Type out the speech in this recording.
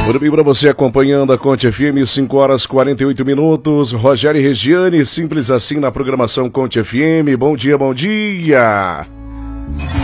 Muito bem, para você acompanhando a Conte FM, 5 horas 48 minutos. Rogério e Regiane, simples assim na programação Conte FM. Bom dia, bom dia.